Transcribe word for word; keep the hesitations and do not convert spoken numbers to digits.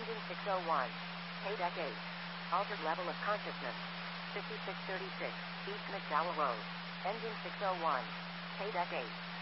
Engine six oh one. Paydeck eight. Altered level of consciousness. fifty-six thirty-six. East McDowell Road. Engine six oh one. Paydeck eight.